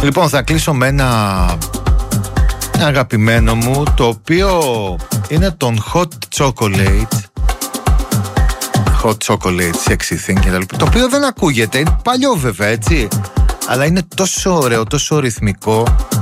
Λοιπόν, θα κλείσω με ένα αγαπημένο μου, το οποίο είναι τον Hot Chocolate. Hot Chocolate, Sexy Thing κτλ. Το οποίο δεν ακούγεται, είναι παλιό βέβαια, έτσι. Αλλά είναι τόσο ωραίο, τόσο ρυθμικό.